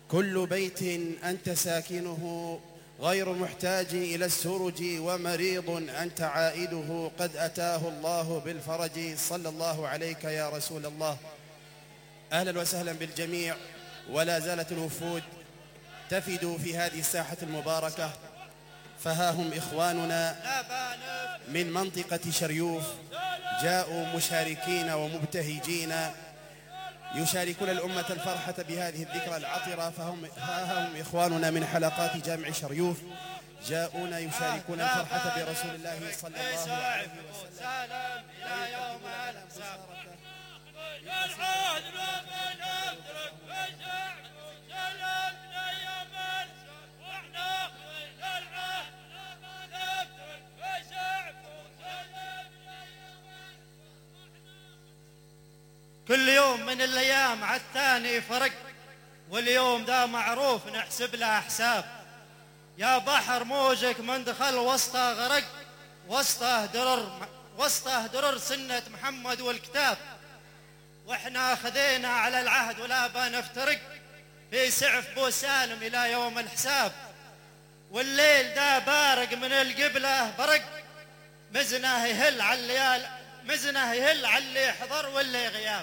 كل بيت أنت ساكنه غير محتاج إلى السرج، ومريض أنت عائده قد أتاه الله بالفرج. صلى الله عليك يا رسول الله. أهلا وسهلا بالجميع. ولا زالت الوفود تفد في هذه الساحة المباركة، فها هم إخواننا من منطقة شريوف جاءوا مشاركين ومبتهجين يشاركون الأمة الفرحة بهذه الذكرى العطرة. فها هم إخواننا من حلقات جامع شريوف جاءون يشاركون الفرحة برسول الله صلى الله عليه وسلم. إلى يوم كل يوم من الأيام عالثاني فرق، واليوم ذا معروف نحسب له حساب. يا بحر موجك من دخل وسطه غرق، وسطه درر سنة محمد والكتاب. واحنا خذينا على العهد ولا بنفترق، في سعف بو سالم إلى يوم الحساب. والليل ذا بارق من القبلة برق، مزنه يهل على الليال، مزنه يهل على اللي حضر واللي غياب.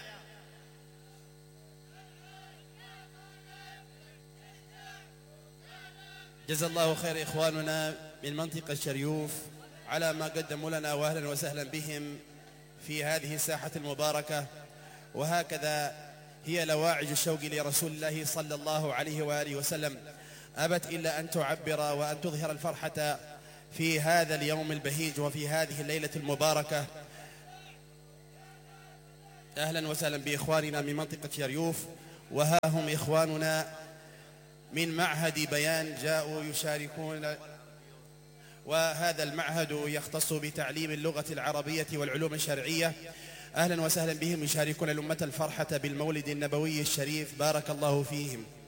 جزا الله خير إخواننا من منطقة شريوف على ما قدموا لنا، وأهلا وسهلا بهم في هذه الساحة المباركة. وهكذا هي لواعج الشوق لرسول الله صلى الله عليه وآله وسلم، أبت إلا أن تعبر وأن تظهر الفرحة في هذا اليوم البهيج وفي هذه الليلة المباركة. أهلا وسهلا بإخواننا من منطقة شريوف. وها هم إخواننا من معهد بيان جاءوا يشاركون، وهذا المعهد يختص بتعليم اللغة العربية والعلوم الشرعية. أهلا وسهلا بهم يشاركون الأمة الفرحة بالمولد النبوي الشريف، بارك الله فيهم.